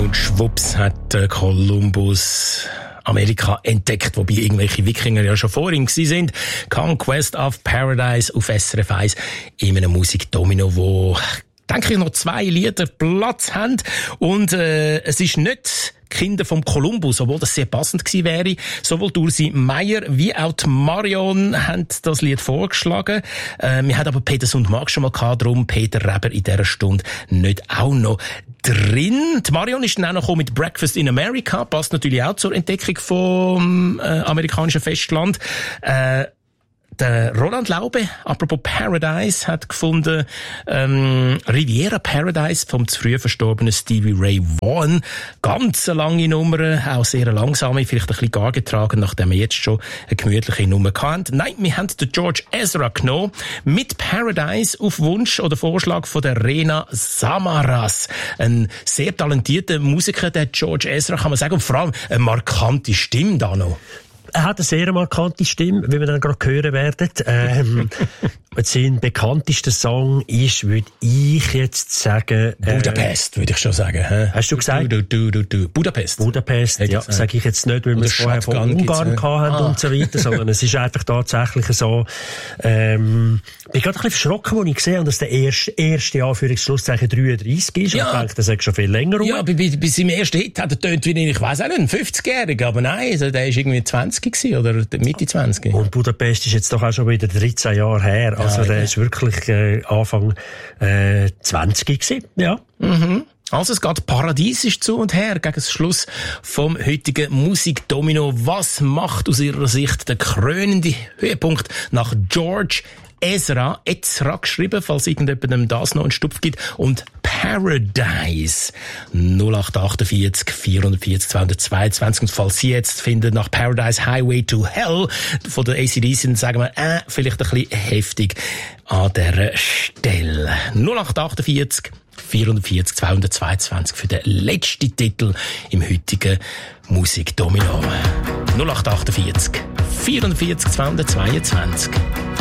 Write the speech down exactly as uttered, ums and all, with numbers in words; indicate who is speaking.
Speaker 1: Und schwupps hat äh, Kolumbus Amerika entdeckt, wobei irgendwelche Wikinger ja schon vor ihm gewesen sind. Conquest of Paradise auf S R F eins in einem Musikdomino, wo, denke ich, noch zwei Lieder Platz haben. Und äh, es ist nicht Kinder vom Kolumbus, obwohl das sehr passend gewesen wäre. Sowohl Ursi Meier wie auch die Marion haben das Lied vorgeschlagen. Äh, wir hatten aber Peter und Marc schon mal gehabt, darum Peter Reber in dieser Stunde nicht auch noch drin. Die Marion ist dann auch noch mit Breakfast in America, passt natürlich auch zur Entdeckung vom äh, amerikanischen Festland. Äh, Der Roland Laube, apropos Paradise, hat gefunden, ähm, Riviera Paradise vom zu früh verstorbenen Stevie Ray Vaughan. Ganz eine lange Nummer, auch sehr langsame, vielleicht ein bisschen gar getragen, nachdem wir jetzt schon eine gemütliche Nummer hatten. Nein, wir haben den George Ezra genommen, mit Paradise auf Wunsch oder Vorschlag von der Rena Samaras. Ein sehr talentierter Musiker, der George Ezra, kann man sagen, und vor allem eine markante Stimme da noch.
Speaker 2: Er hat eine sehr markante Stimme, wie wir dann gerade hören werden. Ähm, sein bekanntester Song ist, würde ich jetzt sagen... Äh,
Speaker 1: Budapest, würde ich schon sagen. Hä?
Speaker 2: Hast du gesagt?
Speaker 1: Du, du, du, du. Budapest.
Speaker 2: Budapest, ja, sage ich jetzt nicht, weil wir es vorher von Ungarn hatten ah. und so weiter, sondern es ist einfach tatsächlich so... Ähm, ich bin gerade ein bisschen verschrocken, als ich gesehen habe, dass der erste, erste Anführungsschlusszeichen dreiunddreissig ist. Ja. Und ich denke, das ist schon viel länger rum.
Speaker 1: Ja, bei, bei, bei seinem ersten Hit hat er tönt wie, ich weiss auch nicht, ein fünfzigjähriger, aber nein, also der ist irgendwie zwanzig gewesen, oder Mitte zwanzig.
Speaker 2: Und Budapest ist jetzt doch auch schon wieder dreizehn Jahre her. Also ja, der ja. ist wirklich äh, Anfang äh, zwanzig gewesen. Ja.
Speaker 1: Mhm. Also es geht paradiesisch zu und her gegen das Schluss vom heutigen Musikdomino. Was macht aus Ihrer Sicht der krönende Höhepunkt nach George Ezra, Ezra geschrieben, falls irgendjemandem das noch einen Stupf gibt, und Paradise null acht achtundvierzig vierundvierzig zweihundertzweiundzwanzig. Und falls Sie jetzt finden, nach Paradise Highway to Hell von der A C D C, sagen wir, äh, vielleicht ein bisschen heftig an dieser Stelle. null acht achtundvierzig vierundvierzig zweihundertzweiundzwanzig für den letzten Titel im heutigen Musikdomino. null acht achtundvierzig vierundvierzig zweihundertzweiundzwanzig.